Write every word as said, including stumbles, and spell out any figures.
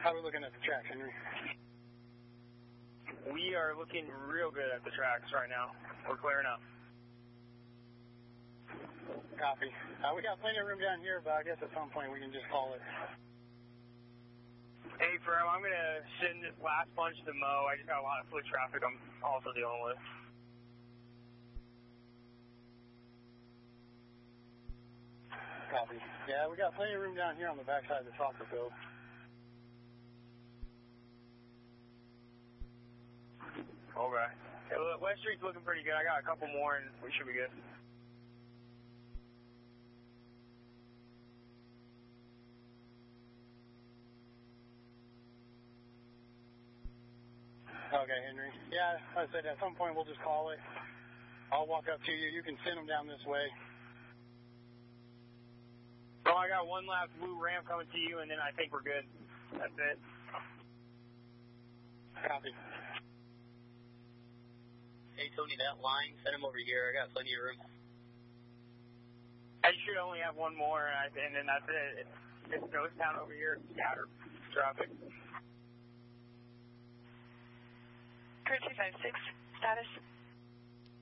How are we looking at the tracks, Henry? We are looking real good at the tracks right now. We're clearing up. Copy. Uh, we got plenty of room down here, but I guess at some point we can just call it. Hey, Ferro, I'm going to send this last bunch to Mo. I just got a lot of foot traffic I'm also dealing with. Copy. Yeah, we got plenty of room down here on the backside of the soccer field. Okay. Hey, look, West Street's looking pretty good. I got a couple more, and we should be good. Okay, Henry. Yeah, like I said, at some point we'll just call it. I'll walk up to you. You can send them down this way. Well, I got one last blue ramp coming to you, and then I think we're good. That's it. Copy. Hey, Tony, that line, send him over here. I got plenty of room. I should only have one more, and, I, and then that's it. It's ghost town over here. Scatter traffic. Crew two five six, status.